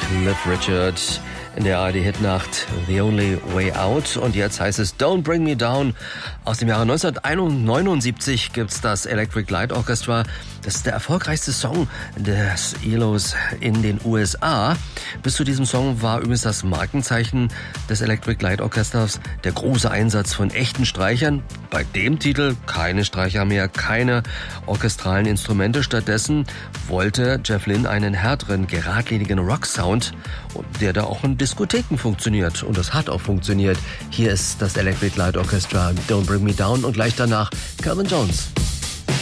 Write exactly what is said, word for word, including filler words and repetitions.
Cliff Richard in der A R D-Hitnacht The Only Way Out. Und jetzt heißt es Don't Bring Me Down. Aus dem Jahre neunzehnhundertneunundsiebzig gibt's das Electric Light Orchestra. Das ist der erfolgreichste Song des E L Os in den U S A. Bis zu diesem Song war übrigens das Markenzeichen des Electric Light Orchestras der große Einsatz von echten Streichern. Bei dem Titel keine Streicher mehr, keine orchestralen Instrumente. Stattdessen wollte Jeff Lynne einen härteren, geradlinigen Rock-Sound, der da auch in Diskotheken funktioniert. Und das hat auch funktioniert. Hier ist das Electric Light Orchestra, Don't Bring Me Down, und gleich danach Calvin Jones.